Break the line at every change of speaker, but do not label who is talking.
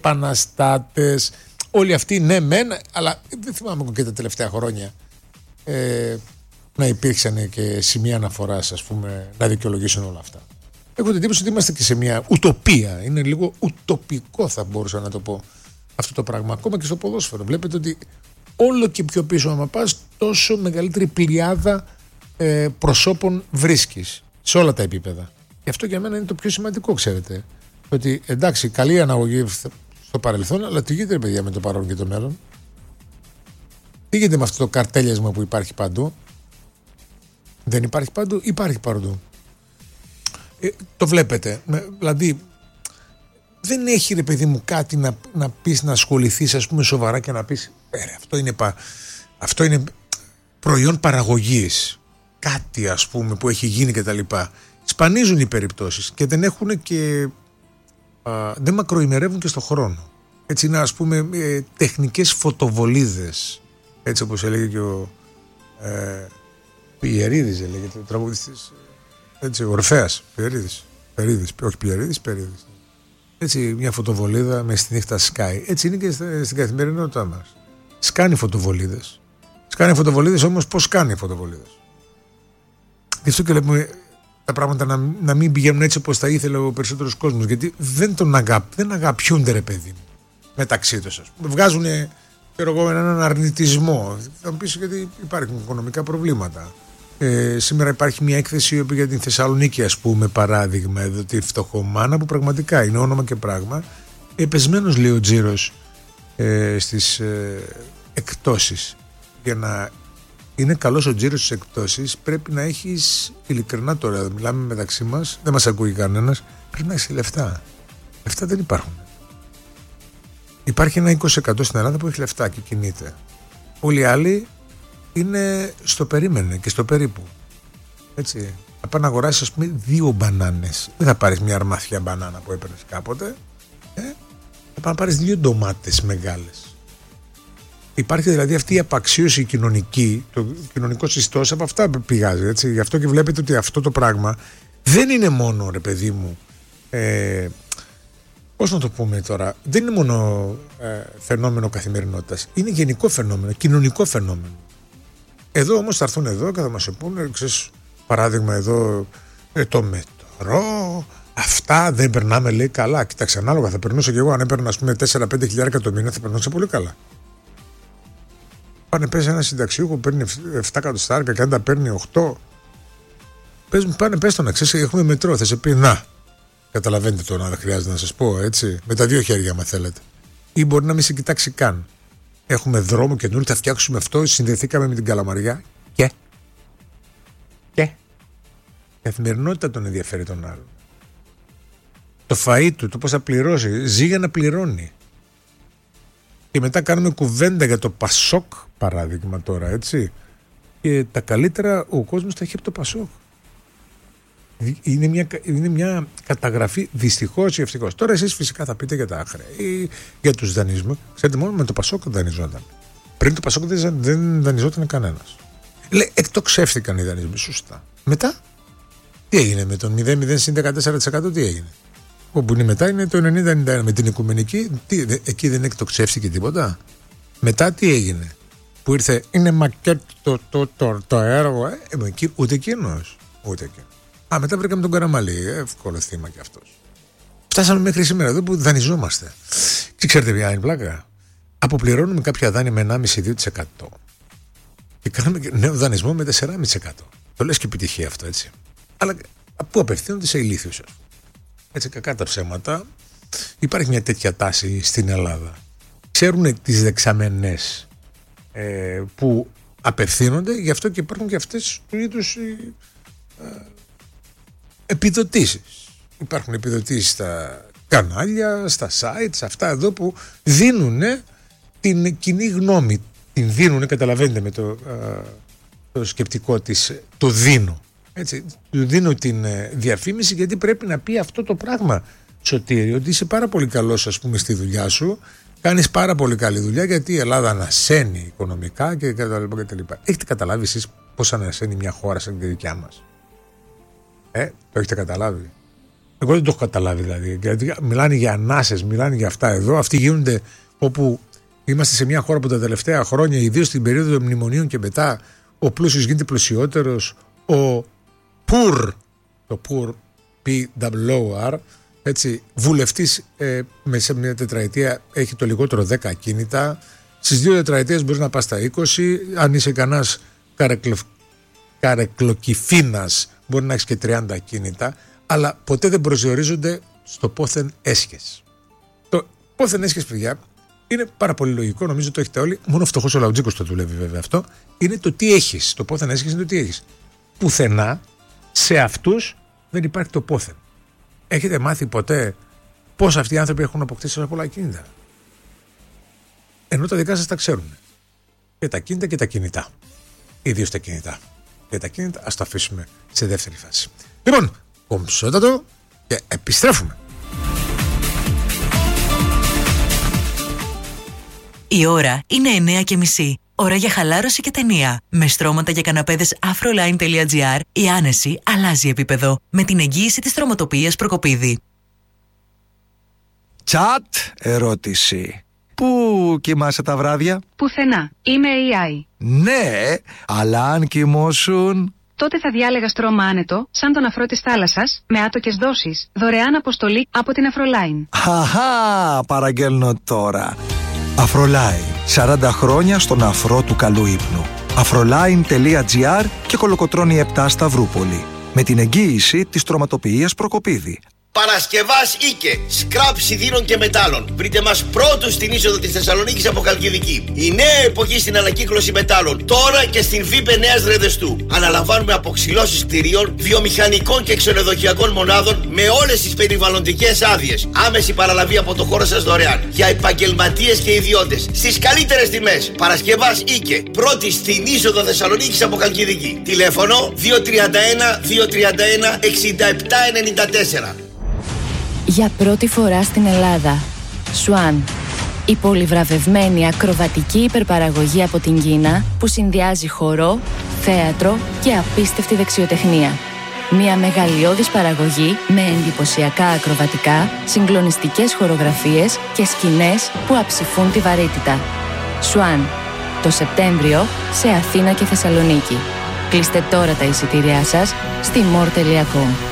επαναστάτες, όλοι αυτοί ναι μεν, αλλά δεν θυμάμαι και τα τελευταία χρόνια να υπήρξαν και σημεία αναφοράς, ας πούμε, να δικαιολογήσουν όλα αυτά. Έχω την εντύπωση ότι είμαστε και σε μια ουτοπία. Είναι λίγο ουτοπικό, θα μπορούσα να το πω, αυτό το πράγμα. Ακόμα και στο ποδόσφαιρο. Βλέπετε ότι όλο και πιο πίσω, άμα πας, τόσο μεγαλύτερη πλειάδα προσώπων βρίσκεις σε όλα τα επίπεδα. Γι' αυτό για μένα είναι το πιο σημαντικό, ξέρετε. Ότι εντάξει, καλή αναγωγή στο παρελθόν, αλλά τι γίνεται, παιδιά, με το παρόν και το μέλλον? Τι γίνεται με αυτό το καρτέλιασμα που υπάρχει παντού? Δεν υπάρχει παντού, υπάρχει παντού. Το βλέπετε. Δηλαδή, δεν έχει, ρε παιδί μου, κάτι να πεις, να ασχοληθείς, ας πούμε, σοβαρά και να πεις αυτό είναι προϊόν παραγωγής. Κάτι, ας πούμε, που έχει γίνει κτλ. Σπανίζουν οι περιπτώσεις και δεν έχουν και δεν μακροημερεύουν και στον χρόνο. Έτσι είναι, ας πούμε, τεχνικές φωτοβολίδες, έτσι όπως έλεγε και ο Πιερίδης, έλεγε, ο τραγουδιστής, έτσι, ο Ορφέας Περίδης, όχι Πιερίδης, Περίδης. Έτσι, μια φωτοβολίδα με στη νύχτα σκάει. Έτσι είναι και στην καθημερινότητά μας. Σκάνει φωτοβολίδες. Σκάνει φωτοβολίδες, όμως πώς σκάνει φωτοβολίδες? Γι' αυτό και λέμε τα πράγματα να μην πηγαίνουν έτσι όπως θα ήθελε ο περισσότερος κόσμος. Γιατί δεν αγαπιούνται, ρε παιδί μου, μεταξύ τους. Βγάζουν έναν αρνητισμό. Θα μου πεις, γιατί υπάρχουν οικονομικά προβλήματα. Σήμερα υπάρχει μια έκθεση για την Θεσσαλονίκη, ας πούμε, παράδειγμα, εδώ τη φτωχομάνα, που πραγματικά είναι όνομα και πράγμα. Επεσμένος, λέει, ο τζίρος στις εκτόσεις. Για να είναι καλός ο τζίρος στις εκπτώσεις, πρέπει να έχεις, ειλικρινά τώρα, μιλάμε μεταξύ μας, δεν μας ακούει κανένας, πρέπει να έχεις λεφτά. Λεφτά δεν υπάρχουν. Υπάρχει ένα 20% στην Ελλάδα που έχει λεφτά και κινείται. Όλοι οι άλλοι είναι στο περίμενε και στο περίπου. Έτσι. Θα πάει να αγοράσεις, ας πούμε, 2 μπανάνες. Δεν θα πάρεις μια αρμάθια μπανάνα που έπαιρνες κάποτε. Θα πάει να πάρεις 2 ντομάτες μεγάλες. Υπάρχει δηλαδή αυτή η απαξίωση κοινωνική, το κοινωνικό συστός, από αυτά πηγάζει. Έτσι. Γι' αυτό και βλέπετε ότι αυτό το πράγμα δεν είναι μόνο, ρε παιδί μου, πώς να το πούμε τώρα, δεν είναι μόνο φαινόμενο καθημερινότητας, είναι γενικό φαινόμενο, κοινωνικό φαινόμενο. Εδώ όμως θα έρθουν εδώ και θα μας πούνε, ξέρεις, παράδειγμα εδώ, το μετρό, αυτά δεν περνάμε, λέει, καλά. Κοιτάξτε, ανάλογα θα περνούσα και εγώ, αν έπαιρνα, ας πούμε, 4-5 χιλιάρικα το μήνα, θα περνούσα πολύ καλά. Πάνε πες ένα συνταξιούχο που παίρνει 7 εκατοστάρικα και αν τα παίρνει 8, πάνε πες το να ξέρεις, έχουμε μετρό, θα σε πει να. Καταλαβαίνετε το, να δεν χρειάζεται να σας πω, έτσι, με τα 2 χέρια, αν θέλετε. Ή μπορεί να μην σε κοιτάξει καν. Έχουμε δρόμο καινούριο, θα φτιάξουμε αυτό, συνδεθήκαμε με την Καλαμαριά και η καθημερινότητα τον ενδιαφέρει τον άλλον. Το φαΐ του, το πώς θα πληρώσει, ζει για να πληρώνει. Και μετά κάνουμε κουβέντα για το Πασόκ, παράδειγμα τώρα, έτσι. Και τα καλύτερα ο κόσμος τα έχει από το Πασόκ. Είναι μια καταγραφή, δυστυχώς ή ευτυχώς. Τώρα εσείς φυσικά θα πείτε για τα άχρια ή για τους δανεισμούς. Ξέρετε, μόνο με το Πασόκ δανειζόταν. Πριν το Πασόκ δεν δανειζόταν κανένας. Εκτοξεύτηκαν οι δανεισμοί, σωστά. Μετά, τι έγινε με τον 0,14%, τι έγινε? Όπου είναι μετά είναι το 90-91 με την οικουμενική. Εκεί δεν εκτοξεύτηκε τίποτα. Μετά τι έγινε? Που ήρθε, είναι μακέτο το έργο, ούτε εκείνος. Μετά βρήκαμε τον Καραμαλή, εύκολο θύμα κι αυτός. Φτάσαμε μέχρι σήμερα εδώ που δανειζόμαστε. Και ξέρετε ποια είναι η πλάκα? Αποπληρώνουμε κάποια δάνεια με 1,5-2% και κάνουμε νέο δανεισμό με 4,5%. Το λες και επιτυχία αυτό, έτσι. Αλλά πού απευθύνονται? Σε ηλίθιους. Έτσι, κακά τα ψέματα. Υπάρχει μια τέτοια τάση στην Ελλάδα. Ξέρουν τις δεξαμενές που απευθύνονται, γι' αυτό και υπάρχουν και αυτές του είδους επιδοτήσεις. Υπάρχουν επιδοτήσεις στα κανάλια, στα sites, αυτά εδώ που δίνουν την κοινή γνώμη. Την δίνουν, καταλαβαίνετε, με το σκεπτικό της, το δίνω. Έτσι, του δίνω την διαφήμιση γιατί πρέπει να πει αυτό το πράγμα, Σωτήρη, ότι είσαι πάρα πολύ καλός, ας πούμε, στη δουλειά σου, κάνεις πάρα πολύ καλή δουλειά γιατί η Ελλάδα ανασένει οικονομικά και κτλ. Έχετε καταλάβει εσείς πώς ανασένει μια χώρα σαν τη δικιά μας? Το έχετε καταλάβει? Εγώ δεν το έχω καταλάβει δηλαδή. Γιατί μιλάνε για ανάσες, μιλάνε για αυτά εδώ. Αυτοί γίνονται όπου είμαστε σε μια χώρα που τα τελευταία χρόνια, ιδίως στην περίοδο των μνημονίων και μετά, ο πλούσιος γίνεται πλουσιότερος, ο PUR, το PUR, PWR, έτσι, βουλευτής σε μια τετραετία έχει το λιγότερο 10 ακίνητα. Στις 2 τετραετίες μπορεί να πας στα 20. Αν είσαι κανένας καρεκλοκυφίνας, μπορεί να έχεις και 30 ακίνητα. Αλλά ποτέ δεν προσδιορίζονται στο πόθεν έσχες. Το πόθεν έσχες, παιδιά, είναι πάρα πολύ λογικό. Νομίζω το έχετε όλοι. Μόνο φτωχός ο Λαουτζίκος το δουλεύει βέβαια αυτό. Είναι το τι έχεις. Το πόθεν έσχες είναι το τι έχεις. Πουθενά σε αυτούς δεν υπάρχει το πόθεν. Έχετε μάθει ποτέ πώς αυτοί οι άνθρωποι έχουν αποκτήσει τόσα πολλά ακίνητα? Ενώ τα δικά σας τα ξέρουν. Και τα ακίνητα και τα κινητά. Ιδίως τα κινητά. Και τα κινητά ας το αφήσουμε σε δεύτερη φάση. Λοιπόν, κομψότατο και επιστρέφουμε.
Η ώρα είναι 9:30. Ώρα για χαλάρωση και ταινία. Με στρώματα για καναπέδες afroline.gr η άνεση αλλάζει επίπεδο. Με την εγγύηση της τροματοποιίας Προκοπίδη.
Τσατ ερώτηση. Πού κοιμάσαι τα βράδια?
Πουθενά. Είμαι AI.
Ναι, αλλά αν κοιμώσουν...
Τότε θα διάλεγα στρώμα άνετο, σαν τον αφρό της θάλασσας, με άτοκες δόσεις, δωρεάν αποστολή από την Afroline.
Χαχά, παραγγέλνω τώρα. Afroline. 40 χρόνια στον αφρό του καλού ύπνου. Afroline.gr και Κολοκοτρώνη 7 Σταυρούπολη. Με την εγγύηση της τροματοποιίας Προκοπίδη.
Παρασκευάς Ίκε, σκραπ σιδήρων και μετάλλων. Βρείτε μας πρώτους στην είσοδο της Θεσσαλονίκης από Χαλκιδική. Η νέα εποχή στην ανακύκλωση μετάλλων. Τώρα και στην ΒΥΠΕ Νέας Ρεδεστού. Αναλαμβάνουμε αποξυλώσεις κτηρίων, βιομηχανικών και ξενοδοχειακών μονάδων με όλες τις περιβαλλοντικές άδειες. Άμεση παραλαβή από το χώρο σας δωρεάν. Για επαγγελματίες και ιδιώτες. Στις καλύτερες τιμές. Παρασκευάς Ίκε, πρώτη στην είσοδο Θεσσαλονίκης από Χαλκιδική. Τηλέφωνο 231-231-6794.
Για πρώτη φορά στην Ελλάδα, Swan, η πολυβραβευμένη ακροβατική υπερπαραγωγή από την Κίνα που συνδυάζει χορό, θέατρο και απίστευτη δεξιοτεχνία. Μια μεγαλειώδης παραγωγή με εντυπωσιακά ακροβατικά, συγκλονιστικές χορογραφίες και σκηνές που αψηφούν τη βαρύτητα. Swan, το Σεπτέμβριο σε Αθήνα και Θεσσαλονίκη. Κλείστε τώρα τα εισιτήριά σας στη more.com.